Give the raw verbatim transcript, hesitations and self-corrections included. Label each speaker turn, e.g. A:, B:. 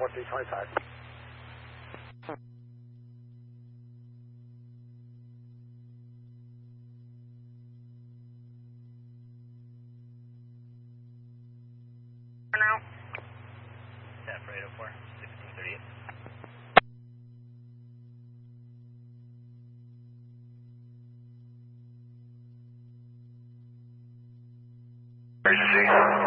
A: fourteen twenty-five.
B: Now.
C: Staff for eight oh four, sixteen thirty-eight.
A: Emergency.